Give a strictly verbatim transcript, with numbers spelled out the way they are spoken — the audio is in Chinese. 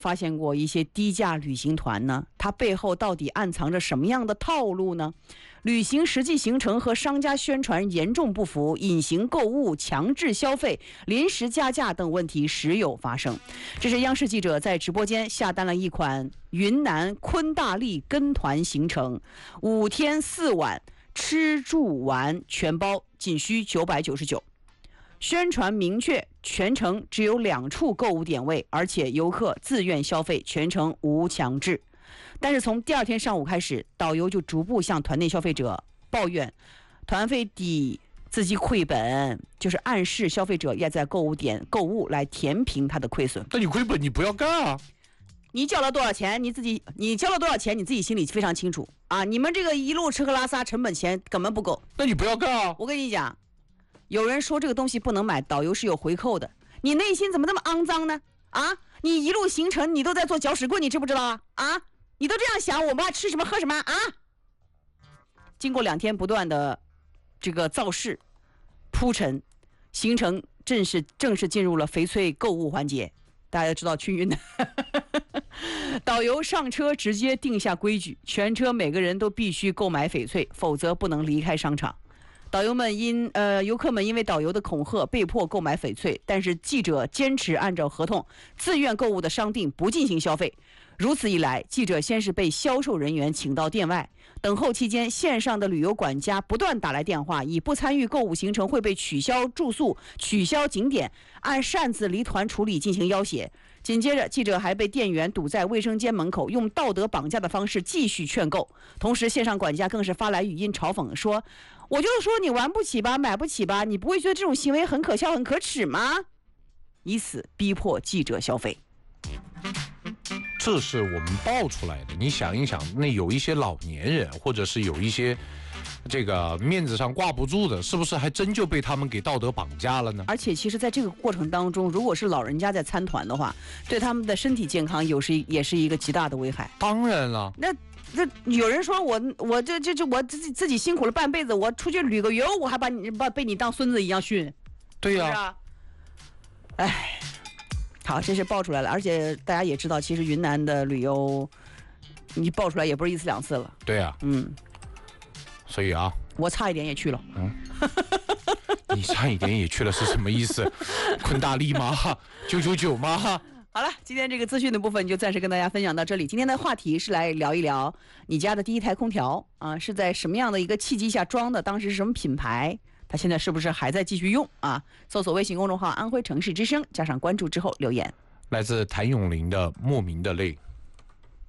发现过一些低价旅行团呢？它背后到底暗藏着什么样的套路呢？旅行实际行程和商家宣传严重不符，隐形购物、强制消费、临时加价等问题时有发生。这是央视记者在直播间下单了一款云南昆大丽跟团行程，五天四晚，吃住玩全包，仅需九百九十九。宣传明确，全程只有两处购物点位，而且游客自愿消费，全程无强制。但是从第二天上午开始，导游就逐步向团内消费者抱怨，团费抵自己亏本，就是暗示消费者要在购物点购物来填平他的亏损。 那你亏本你不要干啊！ 你交了多少钱，你自己你交了多少钱，你自己心里非常清楚啊！你们这个一路吃喝拉撒成本钱根本不够， 那你不要干啊！ 我跟你讲。有人说这个东西不能买，导游是有回扣的，你内心怎么那么肮脏呢？啊，你一路行程你都在做搅屎棍，你知不知道啊？啊，你都这样想，我们吃什么喝什么啊？经过两天不断的这个造势铺陈，行程正式正式进入了翡翠购物环节。大家知道去云南，导游上车直接定下规矩，全车每个人都必须购买翡翠，否则不能离开商场。导游们因呃游客们因为导游的恐吓被迫购买翡翠，但是记者坚持按照合同自愿购物的商定不进行消费。如此一来，记者先是被销售人员请到店外，等候期间，线上的旅游管家不断打来电话，以不参与购物行程会被取消住宿、取消景点，按擅自离团处理进行要挟。紧接着，记者还被店员堵在卫生间门口，用道德绑架的方式继续劝购。同时，线上管家更是发来语音嘲讽说：“我就是说你玩不起吧，买不起吧，你不会觉得这种行为很可笑、很可耻吗？”以此逼迫记者消费。 这是我们爆出来的，你想一想，那有一些老年人，或者是有一些这个面子上挂不住的，是不是还真就被他们给道德绑架了呢？ 而且其实在这个过程当中，如果是老人家在参团的话，对他们的身体健康有是也是一个极大的危害。 当然了， 那这有人说我我这这这我自己自己辛苦了半辈子，我出去旅个游，我还把你把被你当孙子一样训。 对呀、啊， 哎。好，这是爆出来了，而且大家也知道，其实云南的旅游，你爆出来也不是一次两次了。 对啊， 嗯， 所以啊， 我差一点也去了。 嗯，你差一点也去了是什么意思？昆大丽吗？九九九吗？ 好了，今天这个资讯的部分就暂时跟大家分享到这里。今天的话题是来聊一聊你家的第一台空调啊，是在什么样的一个契机下装的？当时是什么品牌？它现在是不是还在继续用啊？搜索微信公众号安徽城市之声，加上关注之后留言。 来自谭咏麟的《莫名的泪》。